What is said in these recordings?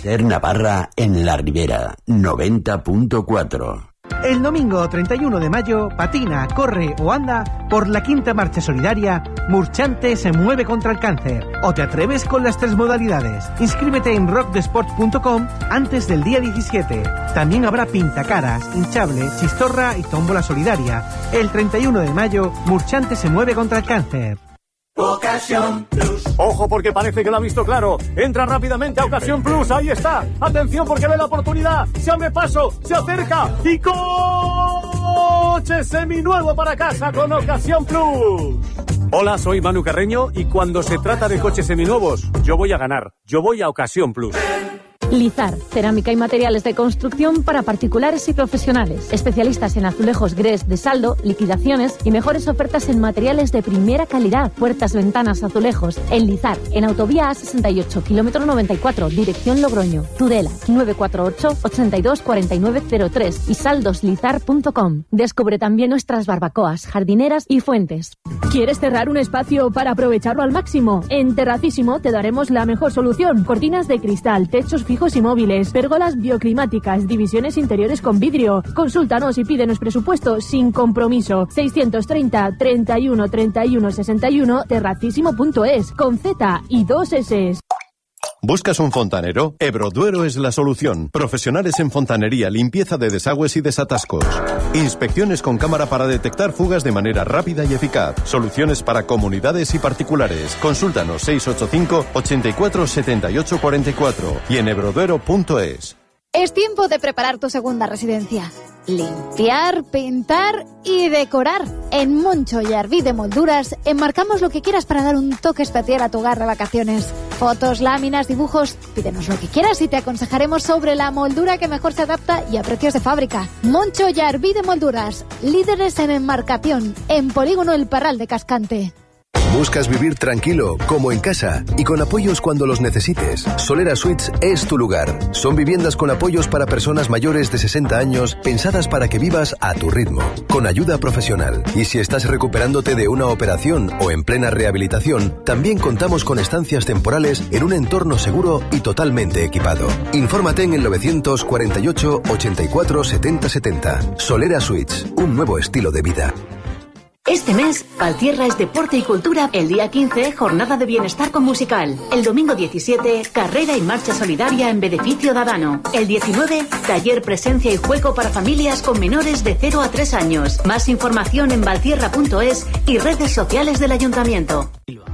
Ser Navarra en la Ribera, 90.4. El domingo 31 de mayo, patina, corre o anda por la quinta marcha solidaria Murchante se mueve contra el cáncer. ¿O te atreves con las 3 modalidades? Inscríbete en rockdesport.com antes del día 17. También habrá pintacaras, hinchable, chistorra y tómbola solidaria. El 31 de mayo, Murchante se mueve contra el cáncer. Ocasión Plus. Ojo, porque parece que lo ha visto claro. Entra rápidamente a Ocasión Plus. Ahí está. Atención, porque ve la oportunidad. Se abre paso, se acerca y coche seminuevo para casa con Ocasión Plus. Hola, soy Manu Carreño y cuando se trata de coches seminuevos, yo voy a ganar. Yo voy a Ocasión Plus. Lizar, cerámica y materiales de construcción para particulares y profesionales. Especialistas en azulejos grés de saldo, liquidaciones y mejores ofertas en materiales de primera calidad. Puertas, ventanas, azulejos. En Lizar, en Autovía A68, kilómetro 94, dirección Logroño. Tudela, 948 82 4903 y saldoslizar.com. Descubre también nuestras barbacoas, jardineras y fuentes. ¿Quieres cerrar un espacio para aprovecharlo al máximo? En Terracísimo te daremos la mejor solución. Cortinas de cristal, techos fijos y móviles, pérgolas bioclimáticas, divisiones interiores con vidrio. Consúltanos y pídenos presupuesto sin compromiso. 630 31 31 61 terracísimo.es con Z y 2 S. ¿Buscas un fontanero? Ebroduero es la solución. Profesionales en fontanería, limpieza de desagües y desatascos. Inspecciones con cámara para detectar fugas de manera rápida y eficaz. Soluciones para comunidades y particulares. Consúltanos 685 84 78 44 y en ebroduero.es. Es tiempo de preparar tu segunda residencia. Limpiar, pintar y decorar. En Moncho y Arví de Molduras enmarcamos lo que quieras para dar un toque especial a tu hogar de vacaciones. Fotos, láminas, dibujos. Pídenos lo que quieras y te aconsejaremos sobre la moldura que mejor se adapta y a precios de fábrica. Moncho y Arví de Molduras, líderes en enmarcación, en Polígono El Parral de Cascante. ¿Buscas vivir tranquilo, como en casa, y con apoyos cuando los necesites? Solera Suites es tu lugar. Son viviendas con apoyos para personas mayores de 60 años, pensadas para que vivas a tu ritmo, con ayuda profesional. Y si estás recuperándote de una operación o en plena rehabilitación, también contamos con estancias temporales en un entorno seguro y totalmente equipado. Infórmate en el 948 84 70 70. Solera Suites, un nuevo estilo de vida. Este mes, Valtierra es deporte y cultura. El día 15, jornada de bienestar con musical. El domingo 17, carrera y marcha solidaria en beneficio Dadano. El 19, taller presencia y juego para familias con menores de 0 a 3 años. Más información en valtierra.es y redes sociales del ayuntamiento.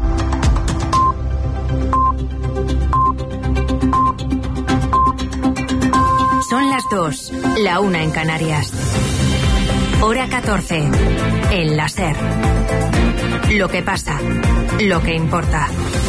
Son las 2, la 1 en Canarias. Hora 14, en la SER. Lo que pasa, lo que importa.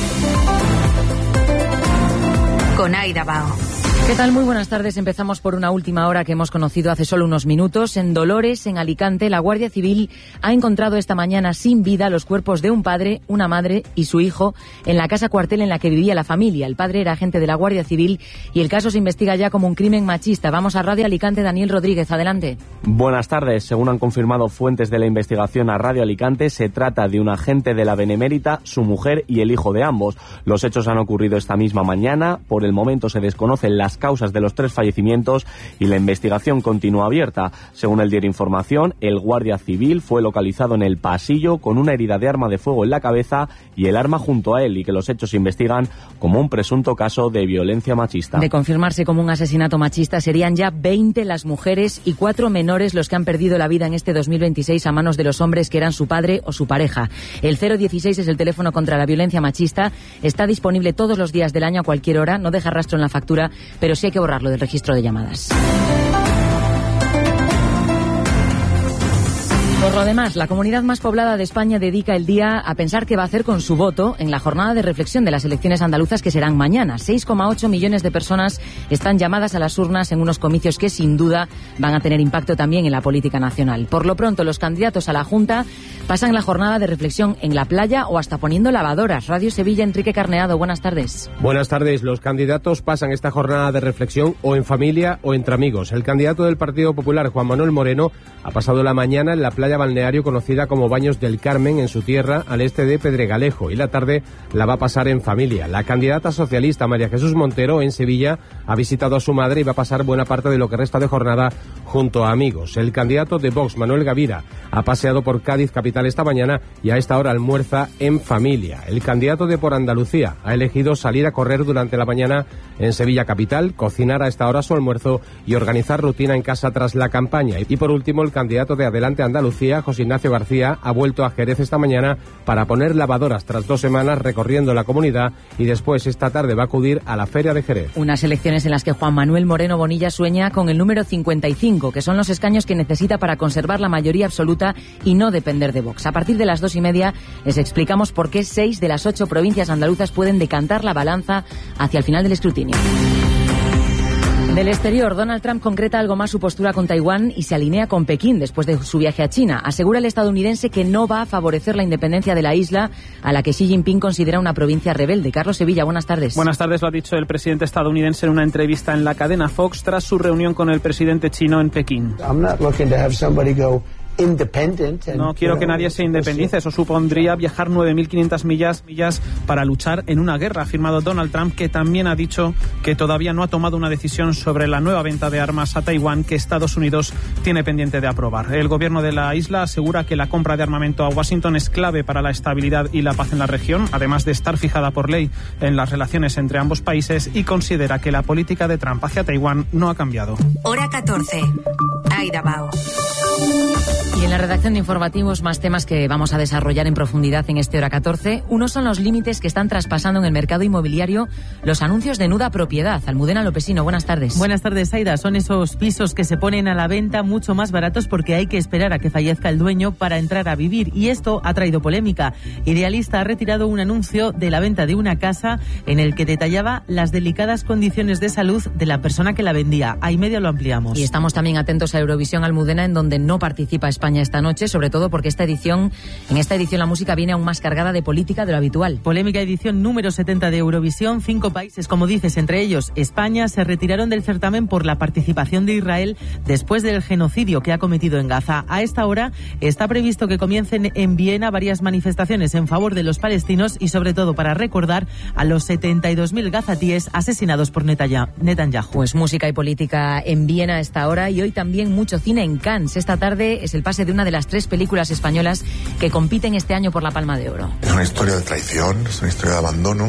Con Aida Bao. ¿Qué tal? Muy buenas tardes. Empezamos por una última hora que hemos conocido hace solo unos minutos. En Dolores, en Alicante, la Guardia Civil ha encontrado esta mañana sin vida los cuerpos de un padre, una madre y su hijo en la casa cuartel en la que vivía la familia. El padre era agente de la Guardia Civil y el caso se investiga ya como un crimen machista. Vamos a Radio Alicante, Daniel Rodríguez, adelante. Buenas tardes. Según han confirmado fuentes de la investigación a Radio Alicante, se trata de un agente de la Benemérita, su mujer y el hijo de ambos. Los hechos han ocurrido esta misma mañana. Por el momento se desconocen las causas de los 3 fallecimientos y la investigación continúa abierta. Según el diario Información, el guardia civil fue localizado en el pasillo con una herida de arma de fuego en la cabeza y el arma junto a él, y que los hechos se investigan como un presunto caso de violencia machista. De confirmarse como un asesinato machista, serían ya 20 las mujeres y 4 menores los que han perdido la vida en este 2026 a manos de los hombres que eran su padre o su pareja. El 016 es el teléfono contra la violencia machista. Está disponible todos los días del año a cualquier hora. No deja rastro en la factura, pero sí hay que borrarlo del registro de llamadas. Por lo demás, la comunidad más poblada de España dedica el día a pensar qué va a hacer con su voto en la jornada de reflexión de las elecciones andaluzas que serán mañana. 6,8 millones de personas están llamadas a las urnas en unos comicios que sin duda van a tener impacto también en la política nacional. Por lo pronto, los candidatos a la Junta pasan la jornada de reflexión en la playa o hasta poniendo lavadoras. Radio Sevilla, Enrique Carneado, buenas tardes. Buenas tardes. Los candidatos pasan esta jornada de reflexión o en familia o entre amigos. El candidato del Partido Popular, Juan Manuel Moreno, ha pasado la mañana en la playa playa balneario conocida como Baños del Carmen en su tierra, al este de Pedregalejo, y la tarde la va a pasar en familia. La candidata socialista María Jesús Montero en Sevilla ha visitado a su madre y va a pasar buena parte de lo que resta de jornada junto a amigos. El candidato de Vox, Manuel Gavira, ha paseado por Cádiz capital esta mañana y a esta hora almuerza en familia. El candidato de Por Andalucía ha elegido salir a correr durante la mañana en Sevilla capital, cocinar a esta hora su almuerzo y organizar rutina en casa tras la campaña. Y por último, el candidato de Adelante Andalucía, José Ignacio García, ha vuelto a Jerez esta mañana para poner lavadoras tras 2 semanas recorriendo la comunidad y después esta tarde va a acudir a la Feria de Jerez. Unas elecciones en las que Juan Manuel Moreno Bonilla sueña con el número 55, que son los escaños que necesita para conservar la mayoría absoluta y no depender de Vox. A partir de las 2:30 les explicamos por qué 6 de las 8 provincias andaluzas pueden decantar la balanza hacia el final del escrutinio. Del exterior, Donald Trump concreta algo más su postura con Taiwán y se alinea con Pekín después de su viaje a China. Asegura el estadounidense que no va a favorecer la independencia de la isla, a la que Xi Jinping considera una provincia rebelde. Carlos Sevilla, buenas tardes. Buenas tardes, lo ha dicho el presidente estadounidense en una entrevista en la cadena Fox tras su reunión con el presidente chino en Pekín. No quiero que nadie se independice, eso supondría viajar 9.500 millas para luchar en una guerra, ha afirmado Donald Trump, que también ha dicho que todavía no ha tomado una decisión sobre la nueva venta de armas a Taiwán que Estados Unidos tiene pendiente de aprobar. El gobierno de la isla asegura que la compra de armamento a Washington es clave para la estabilidad y la paz en la región, además de estar fijada por ley en las relaciones entre ambos países, y considera que la política de Trump hacia Taiwán no ha cambiado. Hora 14. Aida Bao. Y en la redacción de informativos, más temas que vamos a desarrollar en profundidad en este Hora 14. Uno son los límites que están traspasando en el mercado inmobiliario los anuncios de nuda propiedad. Almudena Lopesino, buenas tardes. Buenas tardes, Aida. Son esos pisos que se ponen a la venta mucho más baratos porque hay que esperar a que fallezca el dueño para entrar a vivir. Y esto ha traído polémica. Idealista ha retirado un anuncio de la venta de una casa en el que detallaba las delicadas condiciones de salud de la persona que la vendía. Ahí medio lo ampliamos. Y estamos también atentos a Eurovisión, Almudena, en donde no participa España esta noche, sobre todo porque en esta edición la música viene aún más cargada de política de lo habitual. Polémica edición número 70 de Eurovisión. 5 países, como dices, entre ellos España, se retiraron del certamen por la participación de Israel después del genocidio que ha cometido en Gaza. A esta hora está previsto que comiencen en Viena varias manifestaciones en favor de los palestinos y sobre todo para recordar a los 72.000 gazatíes asesinados por Netanyahu. Pues música y política en Viena a esta hora, y hoy también mucho cine en Cannes. Esta tarde es el pase de una de las 3 películas españolas que compiten este año por la Palma de Oro. Es una historia de traición, es una historia de abandono,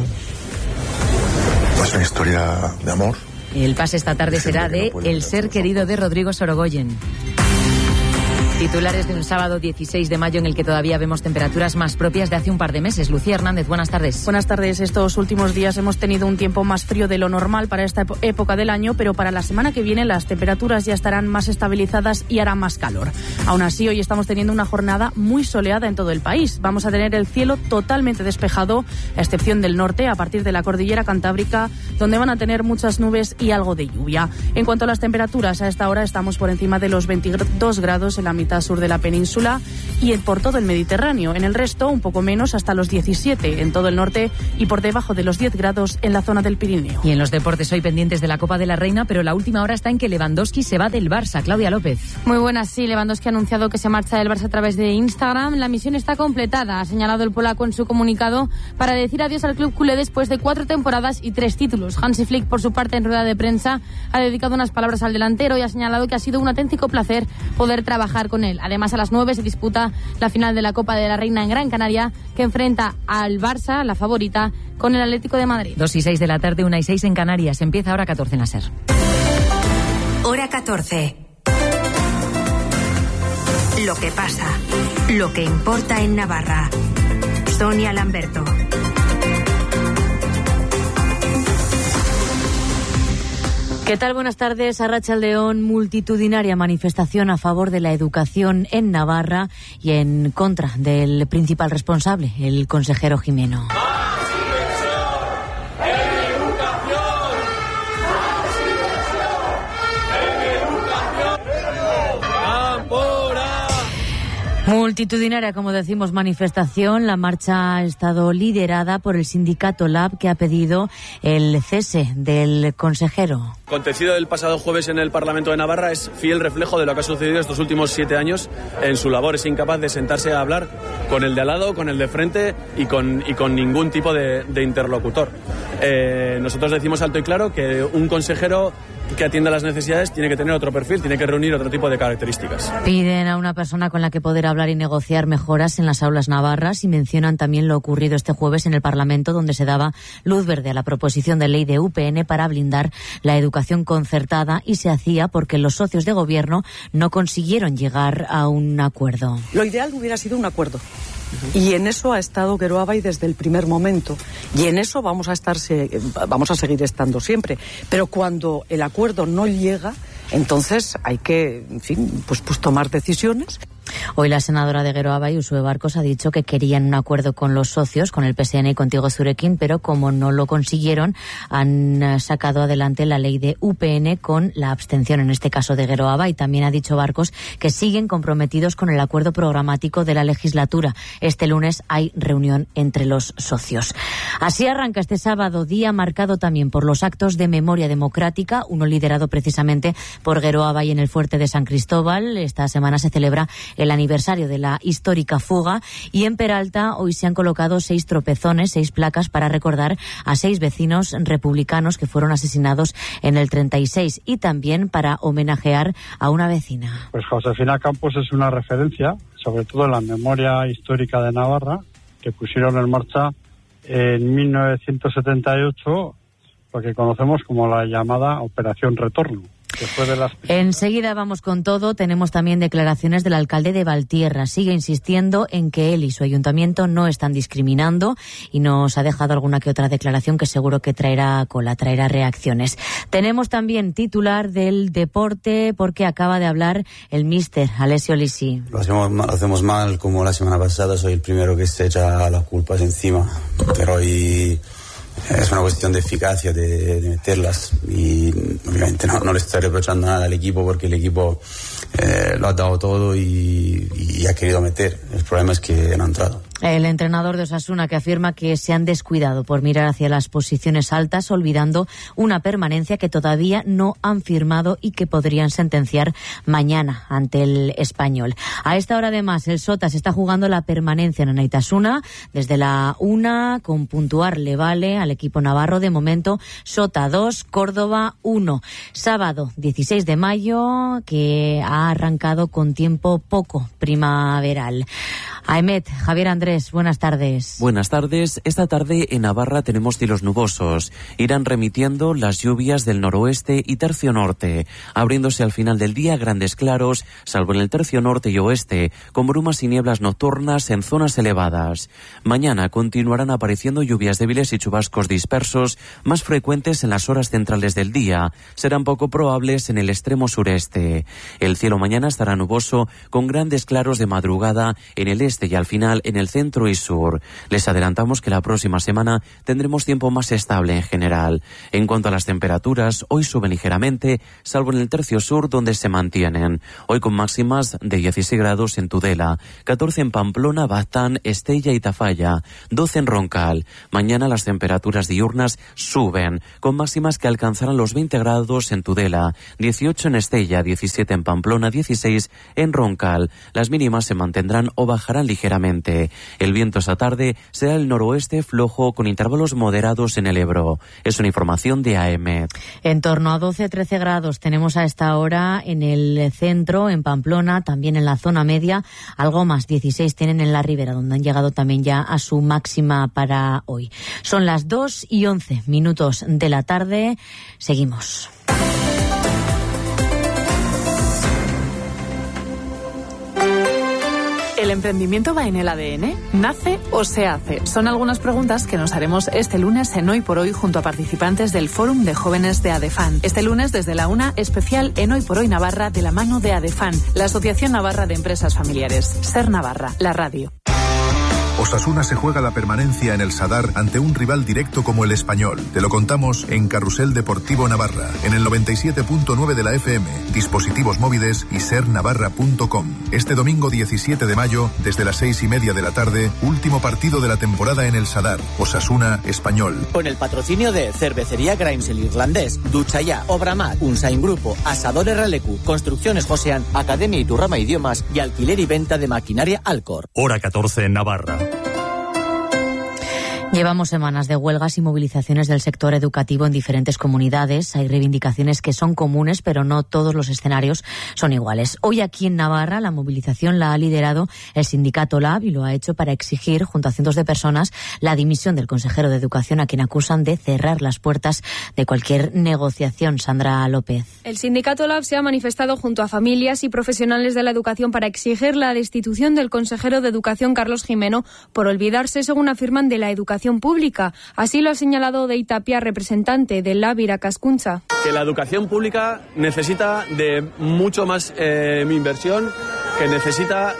es una historia de amor. El pase esta tarde será de El ser querido de Rodrigo Sorogoyen. Titulares de un sábado 16 de mayo en el que todavía vemos temperaturas más propias de hace un par de meses. Lucía Hernández, buenas tardes. Buenas tardes. Estos últimos días hemos tenido un tiempo más frío de lo normal para esta época del año, pero para la semana que viene las temperaturas ya estarán más estabilizadas y hará más calor. Aún así, hoy estamos teniendo una jornada muy soleada en todo el país. Vamos a tener el cielo totalmente despejado, a excepción del norte, a partir de la cordillera cantábrica, donde van a tener muchas nubes y algo de lluvia. En cuanto a las temperaturas, a esta hora estamos por encima de los 22 grados en la mitad sur de la península y por todo el Mediterráneo. En el resto, un poco menos, hasta los 17 en todo el norte y por debajo de los 10 grados en la zona del Pirineo. Y en los deportes hoy pendientes de la Copa de la Reina, pero la última hora está en que Lewandowski se va del Barça. Claudia López. Muy buenas, sí. Lewandowski ha anunciado que se marcha del Barça a través de Instagram. La misión está completada, ha señalado el polaco en su comunicado, para decir adiós al club culé después de 4 temporadas y 3 títulos. Hansi Flick, por su parte, en rueda de prensa, ha dedicado unas palabras al delantero y ha señalado que ha sido un auténtico placer poder trabajar con él. Además, a las 9 se disputa la final de la Copa de la Reina en Gran Canaria, que enfrenta al Barça, la favorita, con el Atlético de Madrid. 2:06 de la tarde, 1:06 en Canarias. Empieza Hora 14 en la SER. Hora 14. Lo que pasa, lo que importa en Navarra. Sonia Lamberto. ¿Qué tal? Buenas tardes. Arratsaldeon, multitudinaria manifestación a favor de la educación en Navarra y en contra del principal responsable, el consejero Jimeno. Multitudinaria, como decimos, manifestación. La marcha ha estado liderada por el sindicato LAB, que ha pedido el cese del consejero. Lo acontecido el pasado jueves en el Parlamento de Navarra es fiel reflejo de lo que ha sucedido estos últimos 7 años en su labor. Es incapaz de sentarse a hablar con el de al lado, con el de frente y con ningún tipo de interlocutor. Nosotros decimos alto y claro que un consejero que atienda las necesidades tiene que tener otro perfil, tiene que reunir otro tipo de características. Piden a una persona con la que poder hablar y negociar mejoras en las aulas navarras y mencionan también lo ocurrido este jueves en el Parlamento, donde se daba luz verde a la proposición de ley de UPN para blindar la educación concertada, y se hacía porque los socios de gobierno no consiguieron llegar a un acuerdo. Lo ideal hubiera sido un acuerdo. Y en eso ha estado Geroabay desde el primer momento. Y en eso vamos a seguir estando siempre. Pero cuando el acuerdo no llega, entonces hay que, en fin, pues tomar decisiones. Hoy la senadora de Geroabay, Uxue Barcos, ha dicho que querían un acuerdo con los socios, con el PSN y contigo Zurekin, pero como no lo consiguieron, han sacado adelante la ley de UPN con la abstención, en este caso de Geroabay. También ha dicho Barcos que siguen comprometidos con el acuerdo programático de la legislatura. Este lunes hay reunión entre los socios. Así arranca este sábado, día marcado también por los actos de memoria democrática, uno liderado precisamente por Geroabay en el Fuerte de San Cristóbal. Esta semana se celebra el aniversario de la histórica fuga, y en Peralta hoy se han colocado 6 tropezones, 6 placas para recordar a 6 vecinos republicanos que fueron asesinados en el 36, y también para homenajear a una vecina. Pues Josefina Campos es una referencia, sobre todo en la memoria histórica de Navarra, que pusieron en marcha en 1978 lo que conocemos como la llamada Operación Retorno. Enseguida vamos con todo. Tenemos también declaraciones del alcalde de Valtierra. Sigue insistiendo en que él y su ayuntamiento no están discriminando, y nos ha dejado alguna que otra declaración que seguro que traerá cola, traerá reacciones. Tenemos también titular del deporte, porque acaba de hablar el míster Alessio Lisi. Lo hacemos mal, como la semana pasada. Soy el primero que se echa las culpas encima, pero hoy es una cuestión de eficacia, de meterlas, y obviamente no le estoy reprochando nada al equipo, porque el equipo lo ha dado todo y ha querido meter. El problema es que no ha entrado. El entrenador de Osasuna, que afirma que se han descuidado por mirar hacia las posiciones altas, olvidando una permanencia que todavía no han firmado y que podrían sentenciar mañana ante el Español. A esta hora, además, el Sota se está jugando la permanencia en Anaitasuna. Desde la 1, con puntuar le vale al equipo navarro. De momento, Sota 2, Córdoba 1. Sábado 16 de mayo, que ha arrancado con tiempo poco primaveral. Aemet, Javier Andrés, buenas tardes. Buenas tardes. Esta tarde en Navarra tenemos cielos nubosos. Irán remitiendo las lluvias del noroeste y tercio norte, abriéndose al final del día grandes claros, salvo en el tercio norte y oeste, con brumas y nieblas nocturnas en zonas elevadas. Mañana continuarán apareciendo lluvias débiles y chubascos dispersos, más frecuentes en las horas centrales del día. Serán poco probables en el extremo sureste. El cielo mañana estará nuboso, con grandes claros de madrugada en el este y al final en el centro y sur. Les adelantamos que la próxima semana tendremos tiempo más estable en general. En cuanto a las temperaturas, hoy suben ligeramente, salvo en el tercio sur, donde se mantienen. Hoy con máximas de 16 grados en Tudela, 14 en Pamplona, Baztán, Estella y Tafalla, 12 en Roncal. Mañana las temperaturas diurnas suben, con máximas que alcanzarán los 20 grados en Tudela, 18 en Estella, 17 en Pamplona, 16 en Roncal. Las mínimas se mantendrán o bajarán ligeramente. El viento esta tarde será el noroeste flojo, con intervalos moderados en el Ebro. Es una información de AEMET. En torno a 12-13 grados tenemos a esta hora en el centro, en Pamplona, también en la zona media. Algo más, 16 tienen en la ribera, donde han llegado también ya a su máxima para hoy. Son las 2:11 de la tarde. Seguimos. ¿El emprendimiento va en el ADN? ¿Nace o se hace? Son algunas preguntas que nos haremos este lunes en Hoy por Hoy junto a participantes del Fórum de Jóvenes de ADEFAN. Este lunes desde la 1, especial en Hoy por Hoy Navarra, de la mano de ADEFAN, la Asociación Navarra de Empresas Familiares. Ser Navarra, la radio. Osasuna se juega la permanencia en el Sadar ante un rival directo como el Español. Te lo contamos en Carrusel Deportivo Navarra, en el 97.9 de la FM, dispositivos móviles y sernavarra.com. Este domingo 17 de mayo, desde las 6:30 de la tarde, último partido de la temporada en el Sadar, Osasuna Español. Con el patrocinio de Cervecería Grimes el Irlandés, Ducha Ya, Obramat, Unsain Grupo, Asadores Ralecu, Construcciones Josean, Academia Iturrama Idiomas y alquiler y venta de maquinaria Alcor. Hora 14 en Navarra. Llevamos semanas de huelgas y movilizaciones del sector educativo en diferentes comunidades. Hay reivindicaciones que son comunes, pero no todos los escenarios son iguales. Hoy aquí en Navarra la movilización la ha liderado el sindicato LAB y lo ha hecho para exigir, junto a cientos de personas, la dimisión del consejero de Educación, a quien acusan de cerrar las puertas de cualquier negociación. Sandra López. El sindicato LAB se ha manifestado junto a familias y profesionales de la educación para exigir la destitución del consejero de Educación, Carlos Jimeno, por olvidarse, según afirman, de la educación pública. Así lo ha señalado Dei Tapia, representante del LAB Iracaskuntza. Que la educación pública necesita de mucho más inversión, que necesita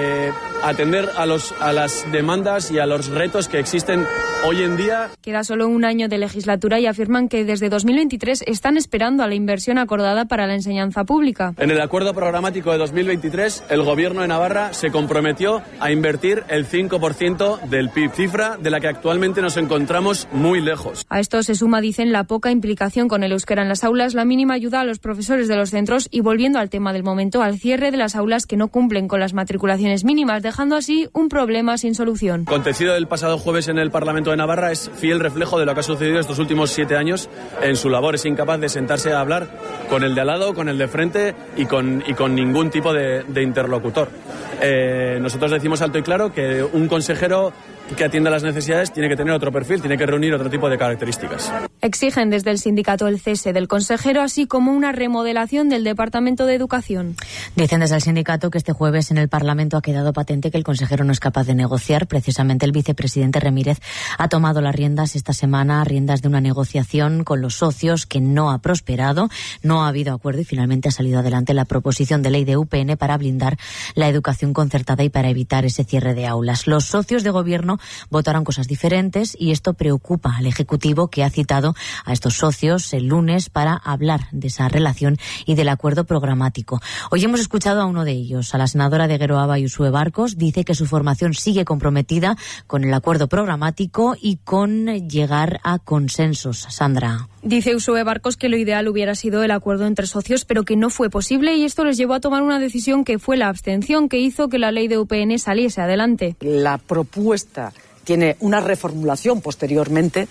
atender a las demandas y a los retos que existen hoy en día. Queda solo un año de legislatura y afirman que desde 2023 están esperando a la inversión acordada para la enseñanza pública. En el acuerdo programático de 2023, el Gobierno de Navarra se comprometió a invertir el 5% del PIB, cifra de la que actualmente nos encontramos muy lejos. A esto se suma, dicen, la poca implicación con el euskera en las aulas, la mínima ayuda a los profesores de los centros y, volviendo al tema del momento, al cierre de las aulas que no cumplen con las matriculaciones mínimas, dejando así un problema sin solución. El acontecido del pasado jueves en el Parlamento de Navarra es fiel reflejo de lo que ha sucedido estos últimos 7 años en su labor. Es incapaz de sentarse a hablar con el de al lado, con el de frente y con ningún tipo de interlocutor. Nosotros decimos alto y claro que un consejero que atienda las necesidades tiene que tener otro perfil, tiene que reunir otro tipo de características. Exigen desde el sindicato el cese del consejero, así como una remodelación del Departamento de Educación. Dicen desde el sindicato que este jueves en el Parlamento ha quedado patente que el consejero no es capaz de negociar. Precisamente el vicepresidente Remírez ha tomado las riendas esta semana, riendas de una negociación con los socios que no ha prosperado, no ha habido acuerdo y finalmente ha salido adelante la proposición de ley de UPN para blindar la educación concertada y para evitar ese cierre de aulas. Los socios de gobierno votaron cosas diferentes y esto preocupa al Ejecutivo, que ha citado a estos socios el lunes para hablar de esa relación y del acuerdo programático. Hoy hemos escuchado a uno de ellos, a la senadora de Geroaba, Uxue Barcos. Dice que su formación sigue comprometida con el acuerdo programático y con llegar a consensos. Sandra. Dice Uxue Barcos que lo ideal hubiera sido el acuerdo entre socios, pero que no fue posible y esto les llevó a tomar una decisión que fue la abstención, que hizo que la ley de UPN saliese adelante. La propuesta tiene una reformulación posteriormente,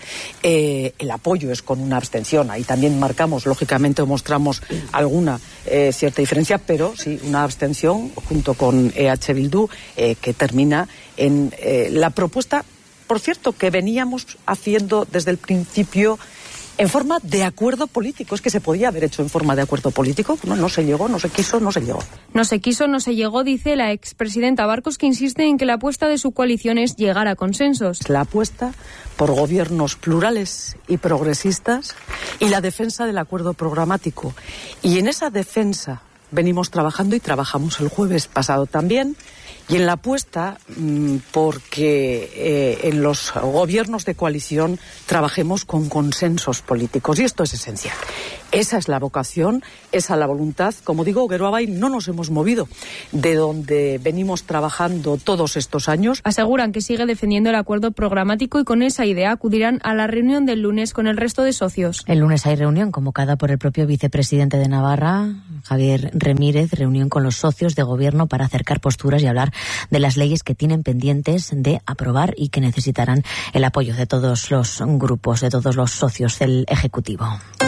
el apoyo es con una abstención. Ahí también marcamos, lógicamente, mostramos alguna cierta diferencia, pero sí una abstención junto con EH Bildu que termina en la propuesta, por cierto, que veníamos haciendo desde el principio en forma de acuerdo político. Es que se podía haber hecho en forma de acuerdo político. No se llegó, no se quiso, no se llegó. No se quiso, no se llegó, dice la expresidenta Barcos, que insiste en que la apuesta de su coalición es llegar a consensos. La apuesta por gobiernos plurales y progresistas y la defensa del acuerdo programático. Y en esa defensa venimos trabajando y trabajamos el jueves pasado también. Y en la apuesta porque en los gobiernos de coalición trabajemos con consensos políticos. Y esto es esencial. Esa es la vocación, esa es la voluntad. Como digo, Geroaba, no nos hemos movido de donde venimos trabajando todos estos años. Aseguran que sigue defendiendo el acuerdo programático y con esa idea acudirán a la reunión del lunes con el resto de socios. El lunes hay reunión convocada por el propio vicepresidente de Navarra, Javier Remírez, reunión con los socios de gobierno para acercar posturas y hablar de las leyes que tienen pendientes de aprobar y que necesitarán el apoyo de todos los grupos, de todos los socios del Ejecutivo.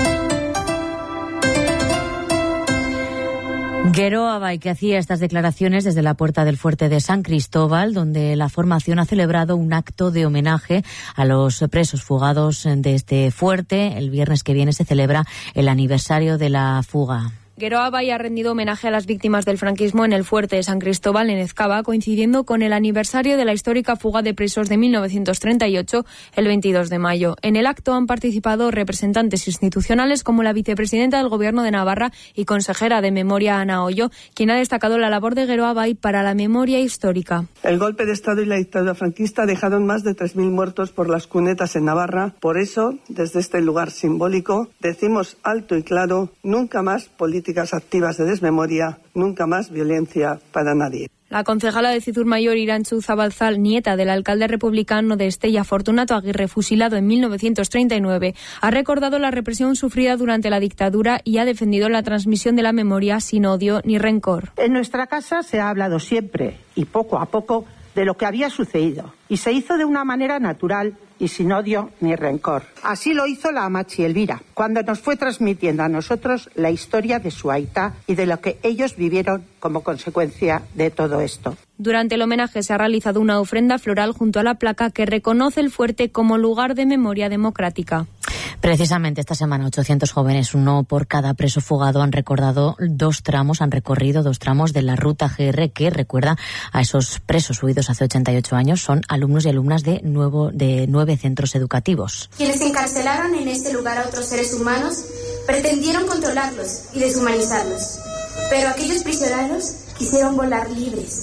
Geroaba, que hacía estas declaraciones desde la puerta del fuerte de San Cristóbal, donde la formación ha celebrado un acto de homenaje a los presos fugados de este fuerte. El viernes que viene se celebra el aniversario de la fuga. Geroa Bai ha rendido homenaje a las víctimas del franquismo en el fuerte de San Cristóbal en Ezcaba, coincidiendo con el aniversario de la histórica fuga de presos de 1938, el 22 de mayo. En el acto han participado representantes institucionales como la vicepresidenta del Gobierno de Navarra y consejera de Memoria, Ana Ollo, quien ha destacado la labor de Geroa Bai para la memoria histórica. El golpe de Estado y la dictadura franquista dejaron más de 3.000 muertos por las cunetas en Navarra. Por eso, desde este lugar simbólico, decimos alto y claro, nunca más políticas activas de desmemoria, nunca más violencia para nadie. La concejala de Cizur Mayor, Irantzu Zabalzal, nieta del alcalde republicano de Estella, Fortunato Aguirre, fusilado en 1939, ha recordado la represión sufrida durante la dictadura y ha defendido la transmisión de la memoria sin odio ni rencor. En nuestra casa se ha hablado siempre y poco a poco de lo que había sucedido y se hizo de una manera natural y sin odio ni rencor. Así lo hizo la Amachi Elvira, cuando nos fue transmitiendo a nosotros la historia de su aita y de lo que ellos vivieron como consecuencia de todo esto. Durante el homenaje se ha realizado una ofrenda floral junto a la placa que reconoce el fuerte como lugar de memoria democrática. Precisamente esta semana 800 jóvenes, uno por cada preso fugado, han recorrido dos tramos de la ruta GR que recuerda a esos presos huidos hace 88 años. Son alumnos y alumnas de 9 centros educativos. Quienes encarcelaron en este lugar a otros seres humanos pretendieron controlarlos y deshumanizarlos, pero aquellos prisioneros quisieron volar libres.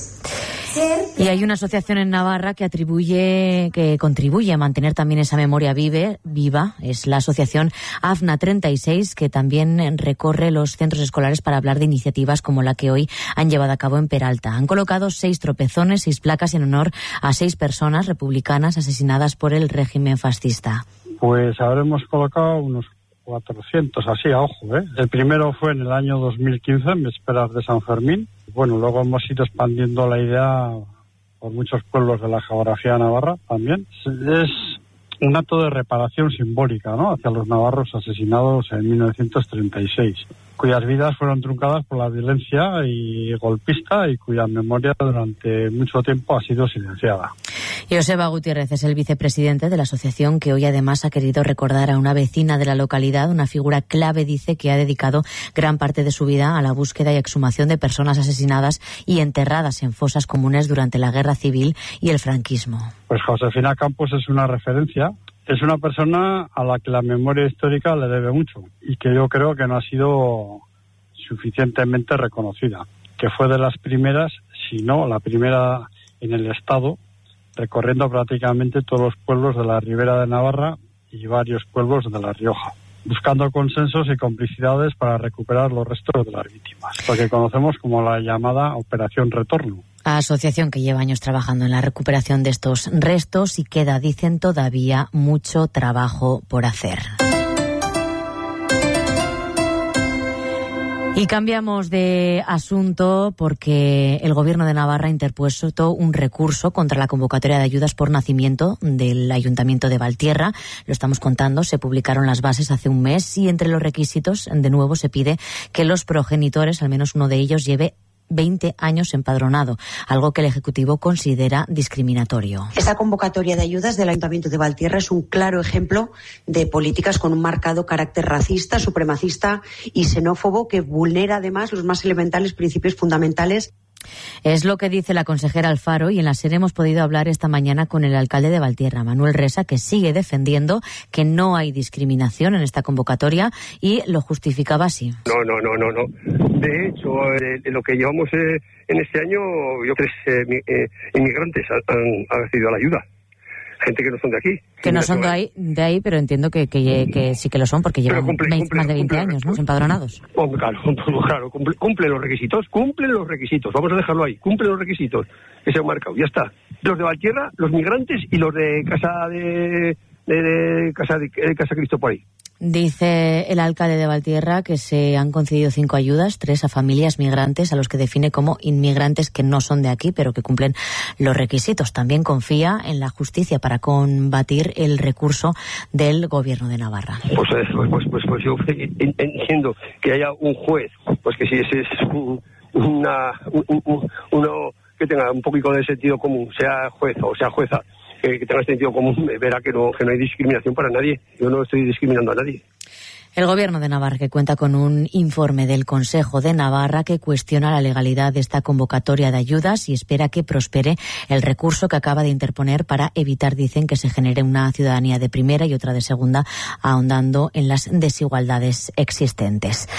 Y hay una asociación en Navarra que contribuye a mantener también esa memoria viva. Es la asociación AFNA 36, que también recorre los centros escolares para hablar de iniciativas como la que hoy han llevado a cabo en Peralta. Han colocado 6 tropezones, 6 placas en honor a 6 personas republicanas asesinadas por el régimen fascista. Pues habremos colocado unos 400, así a ojo, ¿eh? El primero fue en el año 2015, en vísperas de San Fermín. Bueno, luego hemos ido expandiendo la idea por muchos pueblos de la geografía de Navarra también. Es un acto de reparación simbólica, ¿no?, hacia los navarros asesinados en 1936, cuyas vidas fueron truncadas por la violencia y golpista y cuya memoria durante mucho tiempo ha sido silenciada. Joseba Gutiérrez es el vicepresidente de la asociación, que hoy además ha querido recordar a una vecina de la localidad, una figura clave, dice, que ha dedicado gran parte de su vida a la búsqueda y exhumación de personas asesinadas y enterradas en fosas comunes durante la Guerra Civil y el franquismo. Pues Josefina Campos es una referencia. Es una persona a la que la memoria histórica le debe mucho y que yo creo que no ha sido suficientemente reconocida, que fue de las primeras, si no la primera en el Estado, recorriendo prácticamente todos los pueblos de la Ribera de Navarra y varios pueblos de La Rioja, buscando consensos y complicidades para recuperar los restos de las víctimas, lo que conocemos como la llamada Operación Retorno. Asociación que lleva años trabajando en la recuperación de estos restos y queda, dicen, todavía mucho trabajo por hacer. Y cambiamos de asunto porque el Gobierno de Navarra ha interpuesto un recurso contra la convocatoria de ayudas por nacimiento del Ayuntamiento de Valtierra. Lo estamos contando, se publicaron las bases hace un mes y entre los requisitos, de nuevo, se pide que los progenitores, al menos uno de ellos, lleve 20 años empadronado, algo que el Ejecutivo considera discriminatorio. Esta convocatoria de ayudas del Ayuntamiento de Valtierra es un claro ejemplo de políticas con un marcado carácter racista, supremacista y xenófobo que vulnera además los más elementales principios fundamentales. Es lo que dice la consejera Alfaro, y en la SER hemos podido hablar esta mañana con el alcalde de Valtierra, Manuel Resa, que sigue defendiendo que no hay discriminación en esta convocatoria y lo justificaba así. No. De hecho, lo que llevamos en este año, 3 inmigrantes han recibido la ayuda. Gente que no son de aquí. Que no son de ahí, pero entiendo que sí que lo son porque llevan más de 20 años, ¿no?, empadronados. Claro, cumplen los requisitos. Vamos a dejarlo ahí. Cumplen los requisitos que se han marcado. Ya está. Los de Valtierra, los migrantes y los de Casa Cristo por ahí. Dice el alcalde de Valtierra que se han concedido 5 ayudas, 3 a familias migrantes, a los que define como inmigrantes que no son de aquí, pero que cumplen los requisitos. También confía en la justicia para combatir el recurso del Gobierno de Navarra. Pues yo entiendo que haya un juez, pues que si ese es uno que tenga un poquito de sentido común, sea juez o sea jueza, que tenga sentido común, verá que no hay discriminación para nadie. Yo no estoy discriminando a nadie. El Gobierno de Navarra, que cuenta con un informe del Consejo de Navarra que cuestiona la legalidad de esta convocatoria de ayudas y espera que prospere el recurso que acaba de interponer para evitar, dicen, que se genere una ciudadanía de primera y otra de segunda, ahondando en las desigualdades existentes.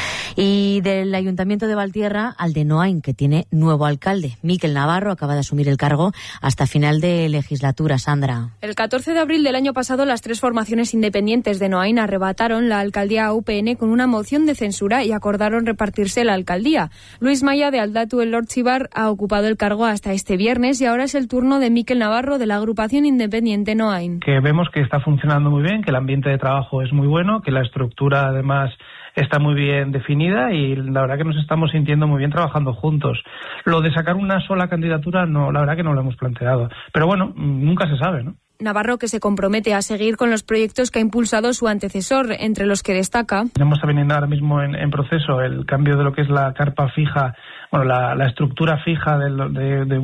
Y del Ayuntamiento de Valtierra al de Noain, que tiene nuevo alcalde. Miquel Navarro acaba de asumir el cargo hasta final de legislatura. Sandra. El 14 de abril del año pasado, las tres formaciones independientes de Noain arrebataron la alcaldía a UPN con una moción de censura y acordaron repartirse la alcaldía. Luis Maya, de Aldatu el Ortzibar, ha ocupado el cargo hasta este viernes y ahora es el turno de Miquel Navarro, de la agrupación independiente Noain. Que vemos que está funcionando muy bien, que el ambiente de trabajo es muy bueno, que la estructura además está muy bien definida y la verdad que nos estamos sintiendo muy bien trabajando juntos. Lo de sacar una sola candidatura, no, la verdad que no lo hemos planteado. Pero bueno, nunca se sabe, ¿no? Navarro, que se compromete a seguir con los proyectos que ha impulsado su antecesor, entre los que destaca. Tenemos también ahora mismo en proceso el cambio de lo que es la carpa fija, bueno, la estructura fija de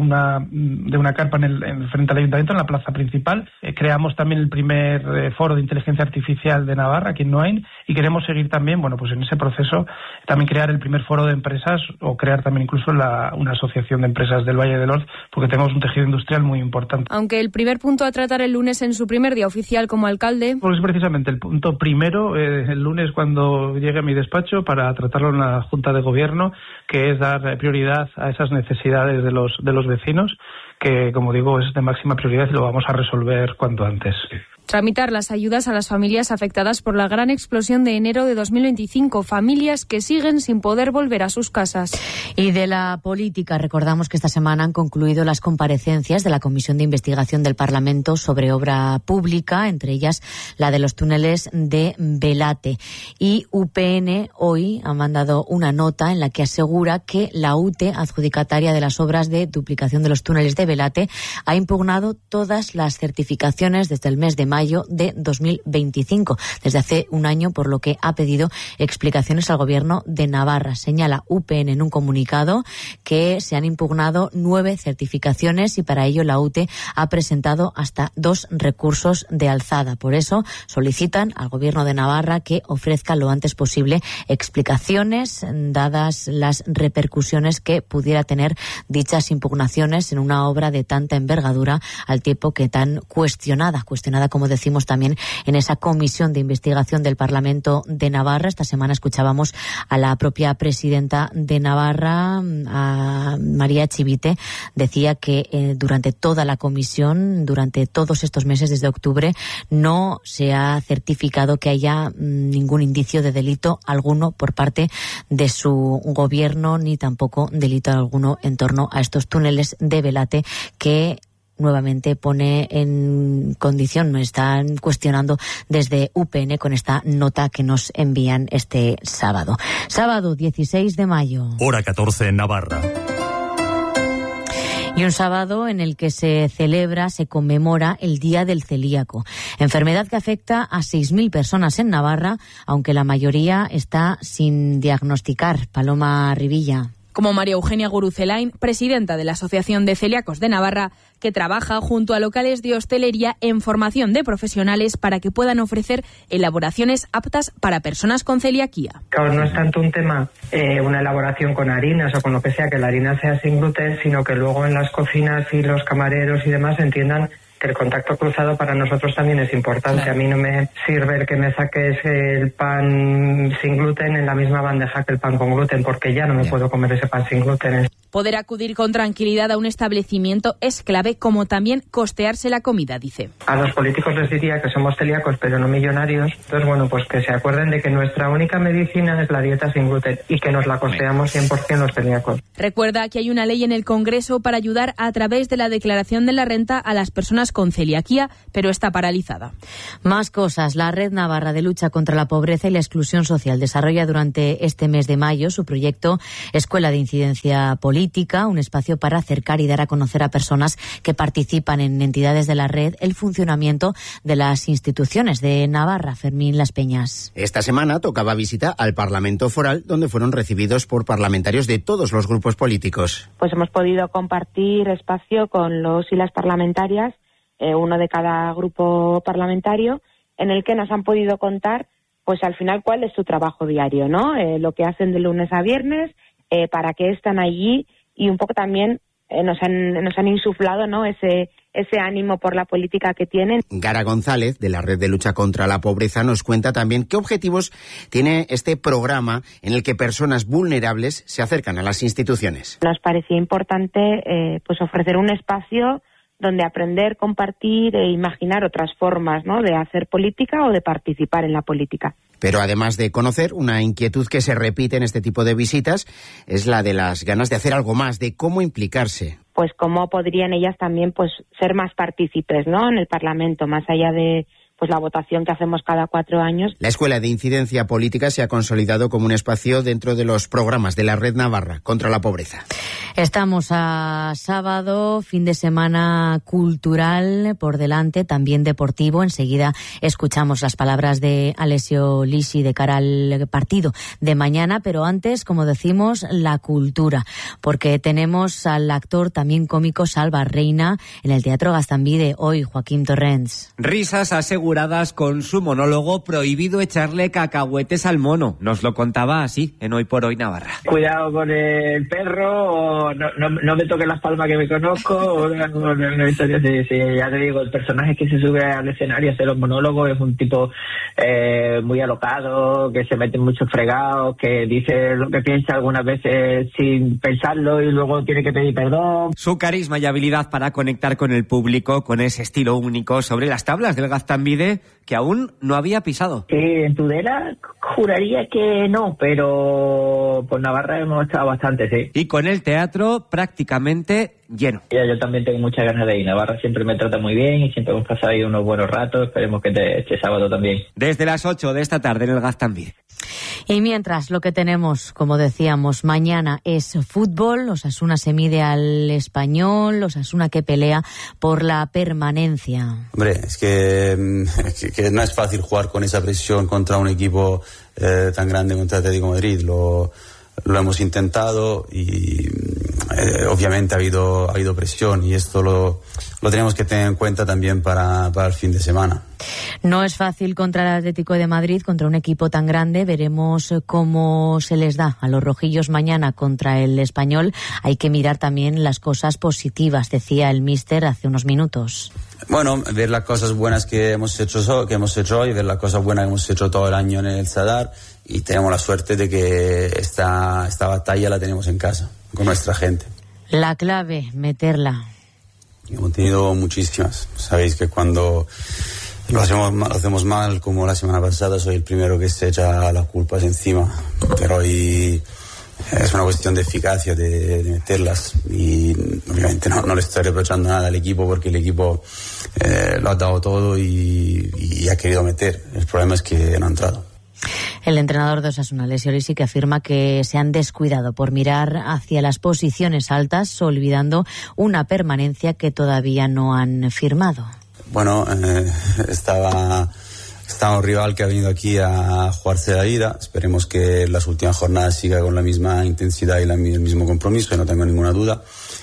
una carpa frente al ayuntamiento en la plaza principal. Creamos también el primer foro de inteligencia artificial de Navarra, aquí en Noain, y queremos seguir también, bueno, pues en ese proceso, también crear el primer foro de empresas o crear también incluso una asociación de empresas del Valle del Orz, porque tenemos un tejido industrial muy importante. Aunque el primer punto a tratar el lunes en su primer día oficial como alcalde. Pues precisamente el punto primero, el lunes cuando llegue a mi despacho para tratarlo en la Junta de Gobierno, que es dar prioridad a esas necesidades de los vecinos, que como digo es de máxima prioridad y lo vamos a resolver cuanto antes. Tramitar las ayudas a las familias afectadas por la gran explosión de enero de 2025, familias que siguen sin poder volver a sus casas. Y de la política, recordamos que esta semana han concluido las comparecencias de la Comisión de Investigación del Parlamento sobre obra pública, entre ellas la de los túneles de Belate. Y UPN hoy ha mandado una nota en la que asegura que la UTE, adjudicataria de las obras de duplicación de los túneles de Belate, ha impugnado todas las certificaciones desde el mes de mayo de 2025, desde hace un año, por lo que ha pedido explicaciones al Gobierno de Navarra. Señala UPN en un comunicado que se han impugnado 9 certificaciones y para ello la UTE ha presentado hasta 2 recursos de alzada. Por eso solicitan al Gobierno de Navarra que ofrezca lo antes posible explicaciones, dadas las repercusiones que pudiera tener dichas impugnaciones en una obra de tanta envergadura, al tiempo que tan cuestionada como decimos también en esa comisión de investigación del Parlamento de Navarra. Esta semana escuchábamos a la propia presidenta de Navarra, a María Chivite, decía que durante toda la comisión, durante todos estos meses desde octubre, no se ha certificado que haya ningún indicio de delito alguno por parte de su gobierno, ni tampoco delito alguno en torno a estos túneles de Belate que nuevamente pone en condición, no están cuestionando desde UPN con esta nota que nos envían este sábado. Sábado 16 de mayo. Hora 14 en Navarra. Y un sábado en el que se conmemora el Día del Celíaco, enfermedad que afecta a 6.000 personas en Navarra, aunque la mayoría está sin diagnosticar. Paloma Rivilla. Como María Eugenia Guruzelain, presidenta de la Asociación de Celíacos de Navarra, que trabaja junto a locales de hostelería en formación de profesionales para que puedan ofrecer elaboraciones aptas para personas con celiaquía. Claro, no es tanto un tema, una elaboración con harinas o con lo que sea, que la harina sea sin gluten, sino que luego en las cocinas y los camareros y demás entiendan que el contacto cruzado para nosotros también es importante. Claro. A mí no me sirve el que me saques el pan sin gluten en la misma bandeja que el pan con gluten, porque ya no me puedo comer ese pan sin gluten. Poder acudir con tranquilidad a un establecimiento es clave, como también costearse la comida, dice. A los políticos les diría que somos celíacos, pero no millonarios. Entonces, bueno, pues que se acuerden de que nuestra única medicina es la dieta sin gluten y que nos la costeamos 100% los celíacos. Recuerda que hay una ley en el Congreso para ayudar a través de la declaración de la renta a las personas con celiaquía, pero está paralizada. Más cosas. La Red Navarra de Lucha contra la Pobreza y la Exclusión Social desarrolla durante este mes de mayo su proyecto Escuela de Incidencia Política, un espacio para acercar y dar a conocer a personas que participan en entidades de la red el funcionamiento de las instituciones de Navarra. Fermín Las Peñas. Esta semana tocaba visita al Parlamento Foral, donde fueron recibidos por parlamentarios de todos los grupos políticos. Pues hemos podido compartir espacio con los y las parlamentarias, uno de cada grupo parlamentario, en el que nos han podido contar pues al final cuál es su trabajo diario, ¿no? Lo que hacen de lunes a viernes, para qué están allí, y un poco también nos han insuflado, ¿no?, ese ánimo por la política que tienen. Gara González, de la Red de Lucha contra la Pobreza, nos cuenta también qué objetivos tiene este programa en el que personas vulnerables se acercan a las instituciones. Nos parecía importante pues ofrecer un espacio donde aprender, compartir e imaginar otras formas, ¿no?, de hacer política o de participar en la política. Pero además de conocer, una inquietud que se repite en este tipo de visitas es la de las ganas de hacer algo más, de cómo implicarse. Pues cómo podrían ellas también pues ser más partícipes, ¿no?, en el Parlamento, más allá de pues la votación que hacemos cada 4 años. La Escuela de Incidencia Política se ha consolidado como un espacio dentro de los programas de la Red Navarra contra la Pobreza. Estamos a sábado, fin de semana cultural por delante, también deportivo. Enseguida escuchamos las palabras de Alessio Lisi de cara al partido de mañana, pero antes, como decimos, la cultura, porque tenemos al actor también cómico Salva Reina en el Teatro Gaztambide. Hoy, Joaquín Torrents. Risas aseguradas con su monólogo Prohibido echarle cacahuetes al mono. Nos lo contaba así en Hoy por Hoy Navarra. Cuidado con el perro, o no me toques las palmas que me conozco, o una historia así. Sí, ya te digo, el personaje que se sube al escenario a hacer los monólogos es un tipo muy alocado, que se mete en muchos fregados, que dice lo que piensa algunas veces sin pensarlo y luego tiene que pedir perdón. Su carisma y habilidad para conectar con el público, con ese estilo único sobre las tablas del Gaztambide que aún no había pisado. En Tudela juraría que no, pero por Navarra hemos estado bastante, sí. Y con el teatro prácticamente lleno. Yo también tengo muchas ganas de ir. Navarra siempre me trata muy bien y siempre hemos pasado ahí unos buenos ratos. Esperemos que este sábado también. Desde las 8 de esta tarde en el Gaztambide. Y mientras, lo que tenemos, como decíamos, mañana es fútbol. Osasuna se mide al Español, Osasuna que pelea por la permanencia. Hombre, es que no es fácil jugar con esa presión contra un equipo tan grande contra Atlético de Madrid. Lo hemos intentado y obviamente ha habido presión, y esto lo tenemos que tener en cuenta también para el fin de semana. No es fácil contra el Atlético de Madrid, contra un equipo tan grande. Veremos cómo se les da a los rojillos mañana contra el Español. Hay que mirar también las cosas positivas, decía el míster hace unos minutos. Bueno, ver las cosas buenas que hemos hecho hoy, ver las cosas buenas que hemos hecho todo el año en el Sadar, y tenemos la suerte de que esta batalla la tenemos en casa, con nuestra gente. La clave, meterla. Hemos tenido muchísimas. Sabéis que cuando lo hacemos mal, como la semana pasada, soy el primero que se echa las culpas encima, pero hoy es una cuestión de eficacia, de meterlas, y obviamente no le estoy reprochando nada al equipo, porque el equipo lo ha dado todo y ha querido meter. El problema es que no ha entrado. El entrenador de Osasuna, Alessio Lisi, que afirma que se han descuidado por mirar hacia las posiciones altas, olvidando una permanencia que todavía no han firmado. Bueno, estaba un rival que ha venido aquí a jugarse la vida. Esperemos que en las últimas jornadas siga con la misma intensidad y el mismo compromiso, que no tengo ninguna duda.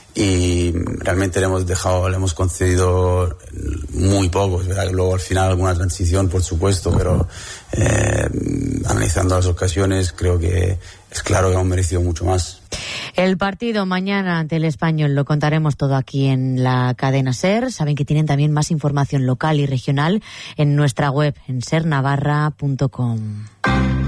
Y realmente le hemos concedido muy poco. Es verdad que luego al final alguna transición, por supuesto, pero analizando las ocasiones, creo que es claro que hemos merecido mucho más. El partido mañana ante el Español lo contaremos todo aquí en la cadena SER. Saben que tienen también más información local y regional en nuestra web, en sernavarra.com.